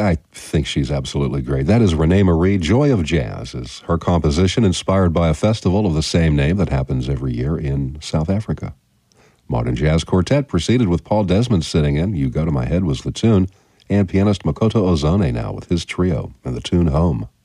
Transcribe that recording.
I think she's absolutely great. That is Renee Marie. Joy of Jazz is her composition, inspired by a festival of the same name that happens every year in South Africa. Modern Jazz Quartet proceeded with Paul Desmond sitting in. You Go to My Head was the tune, and pianist Makoto Ozone now with his trio and the tune Home.